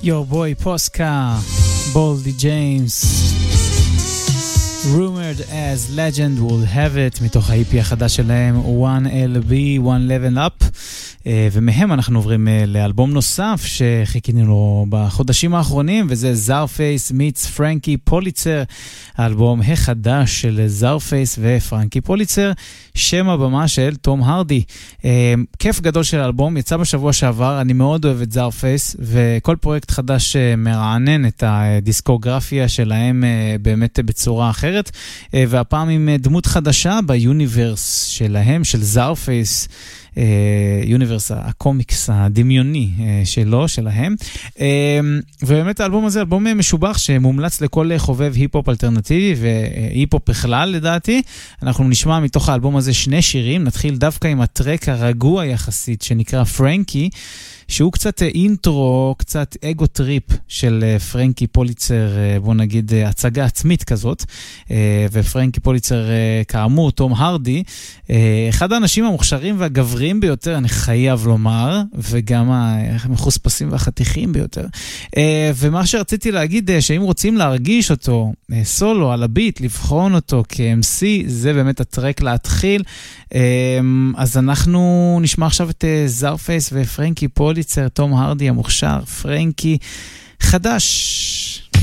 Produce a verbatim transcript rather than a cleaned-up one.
Your Boy Posca, Boldy James, Rumored as Legend Will Have It, מתוך ה-E P החדש שלהם, one L B, one Level Up, ומהם אנחנו עוברים לאלבום נוסף שחיכינו לו בחודשים האחרונים, וזה זארפייס meets פרנקי פוליצר, האלבום החדש של זארפייס ופרנקי פוליצר, שם הבמה של תום הרדי. כיף גדול של האלבום, יצא בשבוע שעבר, אני מאוד אוהב את זארפייס, וכל פרויקט חדש מרענן את הדיסקוגרפיה שלהם באמת בצורה אחרת, והפעם עם דמות חדשה ביוניברס שלהם, של זארפייס, יוניברס, הקומיקס הדמיוני שלו, שלהם. ובאמת האלבום הזה, אלבום משובח שמומלץ לכל חובב היפ-הופ אלטרנטיבי והיפ-הופ בכלל לדעתי. אנחנו נשמע מתוך האלבום הזה שני שירים, נתחיל דווקא עם הטרק הרגוע יחסית שנקרא פרנקי, שהוא קצת אינטרו, קצת אגו טריפ של פרנקי פוליצר, בוא נגיד הצגה עצמית כזאת, ופרנקי פוליצר כאמור, תום הרדי, אחד האנשים המוכשרים והגבריים ביותר, אני חייב לומר, וגם המחוספסים והחתיכים ביותר. ומה שרציתי להגיד, שאם רוצים להרגיש אותו סולו על הביט, לבחון אותו כ-אם סי, זה באמת הטרק להתחיל. אז אנחנו נשמע עכשיו את זארפייס ופרנקי פוליצר, תום הרדי המוכשר, פרנקי חדש.